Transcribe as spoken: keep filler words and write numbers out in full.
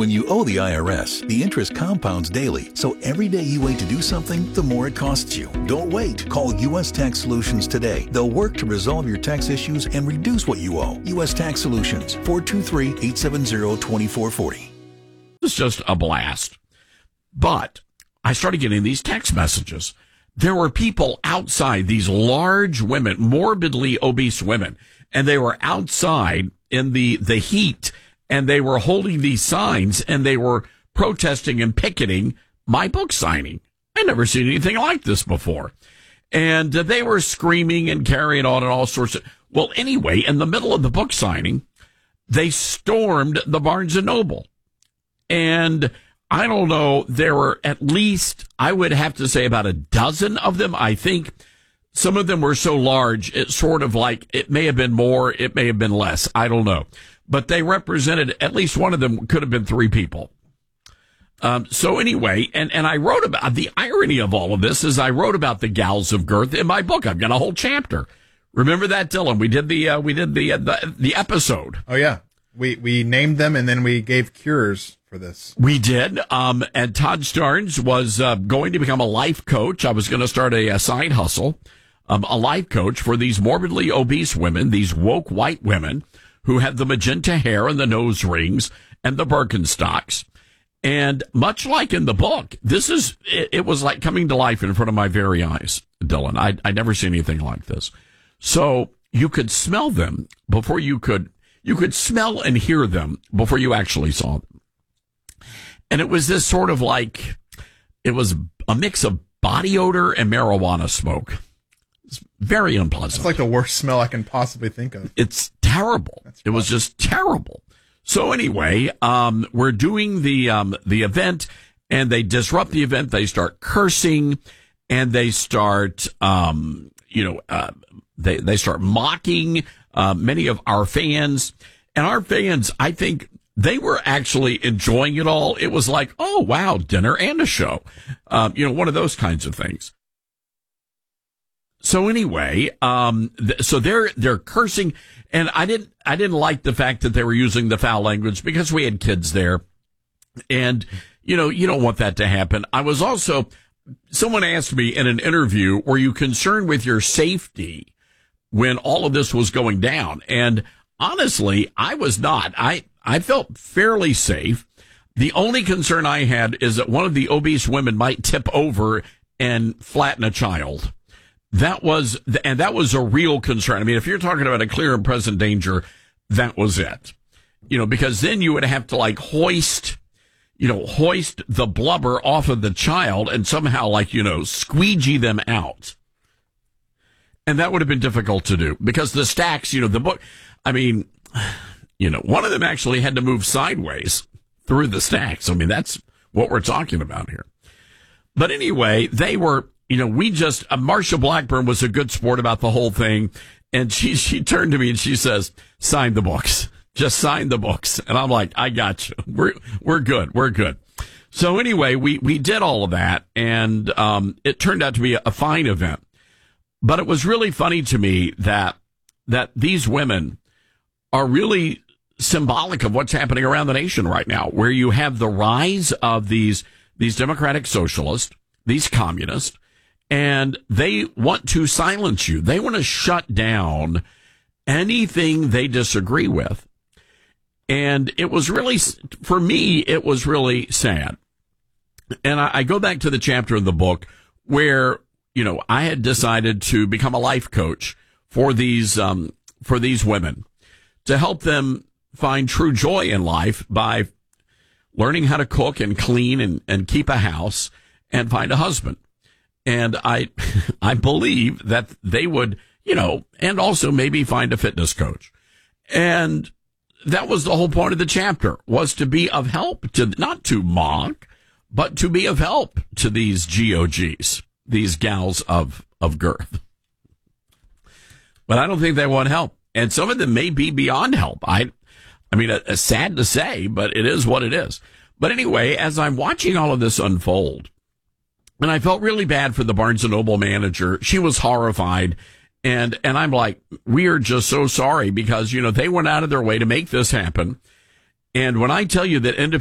When you owe the I R S, the interest compounds daily, so every day you wait to do something, the more it costs you. Don't wait. Call U S Tax Solutions today. They'll work to resolve your tax issues and reduce what you owe. U S Tax Solutions, four two three, eight seven zero, two four four zero. It's just a blast. But I started getting these text messages. There were people outside, these large women, morbidly obese women, and they were outside in the, the heat, and they were holding these signs, and they were protesting and picketing my book signing. I'd never seen anything like this before. And uh, they were screaming and carrying on and all sorts of... Well, anyway, in the middle of the book signing, they stormed the Barnes and Noble. And I don't know, there were at least, I would have to say, about a dozen of them. I think some of them were so large, it's sort of like, it may have been more, it may have been less. I don't know. But they represented, at least one of them could have been three people. Um, so anyway, and, and I wrote about, the irony of all of this is I wrote about the gals of girth in my book. I've got a whole chapter. Remember that, Dylan? We did the, uh, we did the, uh, the, the episode. Oh yeah. We, we named them and then we gave cures for this. We did. Um, and Todd Starnes was, uh, going to become a life coach. I was going to start a, a side hustle, um, a life coach for these morbidly obese women, these woke white women who had the magenta hair and the nose rings and the Birkenstocks. And much like in the book, this is, it, it was like coming to life in front of my very eyes, Dylan. I, I'd never seen anything like this. So you could smell them before you could, you could smell and hear them before you actually saw them. And it was this sort of like, it was a mix of body odor and marijuana smoke. It's very unpleasant. It's like the worst smell I can possibly think of. It's terrible. It was just terrible. So anyway, um, we're doing the, um, the event and they disrupt the event. They start cursing and they start, um, you know, uh, they, they start mocking, uh, many of our fans, and our fans, I think they were actually enjoying it all. It was like, oh wow, dinner and a show, um, you know, one of those kinds of things. So anyway, um, th- so they're, they're cursing, and I didn't, I didn't like the fact that they were using the foul language because we had kids there. And, you know, you don't want that to happen. I was also, someone asked me in an interview, were you concerned with your safety when all of this was going down? And honestly, I was not. I, I felt fairly safe. The only concern I had is that one of the obese women might tip over and flatten a child. That was, and that was a real concern. I mean, if you're talking about a clear and present danger, that was it. You know, because then you would have to like hoist, you know, hoist the blubber off of the child and somehow like, you know, squeegee them out. And that would have been difficult to do because the stacks, you know, the book, I mean, you know, one of them actually had to move sideways through the stacks. I mean, that's what we're talking about here. But anyway, they were, you know, we just, uh, Marsha Blackburn was a good sport about the whole thing. And she, she turned to me and she says, sign the books, just sign the books. And I'm like, I got you. We're, we're good. We're good. So anyway, we, we did all of that. And, um, it turned out to be a, a fine event, but it was really funny to me that, that these women are really symbolic of what's happening around the nation right now, where you have the rise of these, these democratic socialists, these communists, and they want to silence you. They want to shut down anything they disagree with. And it was really, for me, it was really sad. And I, I go back to the chapter in the book where, you know, I had decided to become a life coach for these, um, for these women to help them find true joy in life by learning how to cook and clean and, and keep a house and find a husband. And I, I believe that they would, you know, and also maybe find a fitness coach. And that was the whole point of the chapter, was to be of help to, not to mock, but to be of help to these G O Gs, these gals of, of girth. But I don't think they want help. And some of them may be beyond help. I, I mean, it's sad to say, but it is what it is. But anyway, as I'm watching all of this unfold, and I felt really bad for the Barnes and Noble manager. She was horrified. And, and I'm like, we are just so sorry because, you know, they went out of their way to make this happen. And when I tell you that